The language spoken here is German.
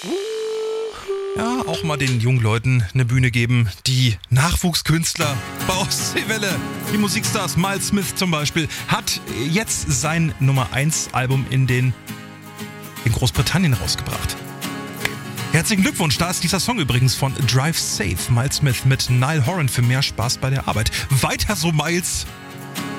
Ja, auch mal den jungen Leuten eine Bühne geben. Die Nachwuchskünstler bei Ostseewelle, die Musikstars, Miles Smith zum Beispiel, hat jetzt sein Nummer 1 Album in Großbritannien rausgebracht. Herzlichen Glückwunsch, da ist dieser Song übrigens von Drive Safe, Miles Smith mit Niall Horan für mehr Spaß bei der Arbeit. Weiter so, Miles!